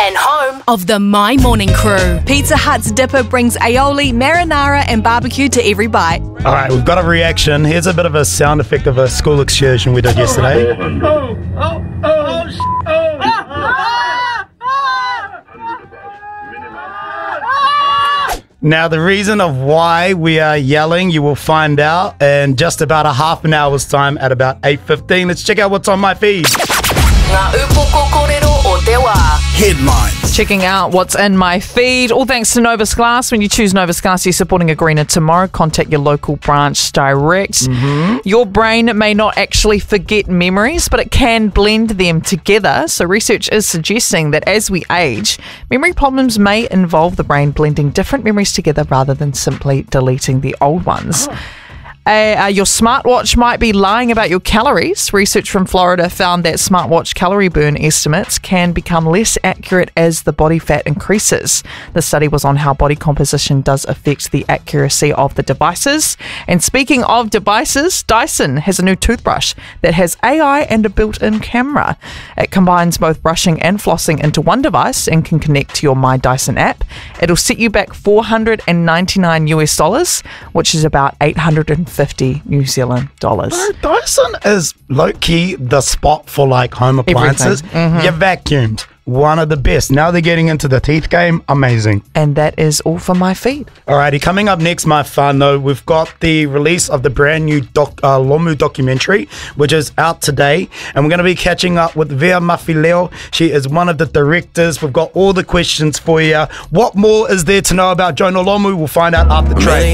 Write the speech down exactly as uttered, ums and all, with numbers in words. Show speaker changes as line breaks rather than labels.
and home of the My Morning Crew.
Pizza Hut's dipper brings aioli, marinara and barbecue to every bite.
All right, we've got a reaction. Here's a bit of a sound effect of a school excursion we did yesterday.
Oh, oh, oh, oh, oh.
Now, the reason of why we are yelling, you will find out in just about a half an hour's time at about eight fifteen. Let's check out what's on my feed.
Ngā upoko kōrero o te wā.
Headlines.
Checking out what's in my feed. All thanks to Novus Glass. When you choose Novus Glass, you're supporting a greener tomorrow. Contact your local branch direct. Mm-hmm. Your brain may not actually forget memories, but it can blend them together. So research is suggesting that as we age, memory problems may involve the brain blending different memories together rather than simply deleting the old ones. Oh. Uh, uh, your smartwatch might be lying about your calories. Research from Florida found that smartwatch calorie burn estimates can become less accurate as the body fat increases. The study was on how body composition does affect the accuracy of the devices. And speaking of devices, Dyson has a new toothbrush that has A I and a built-in camera. It combines both brushing and flossing into one device and can connect to your My Dyson app. It'll set you back four hundred ninety-nine US dollars, which is about eight hundred fifty New Zealand dollars.
Bro, Dyson is low-key the spot for like home appliances. Mm-hmm. You vacuumed. One of the best. Now they're getting into the teeth game. Amazing.
And that is all for my feed.
Alrighty, coming up next, my fun though, we've got the release of the brand new doc, uh, Lomu documentary, which is out today. And we're going to be catching up with Vea Mafileo. She is one of the directors. We've got all the questions for you. What more is there to know about Jonah Lomu? We'll find out after the trade.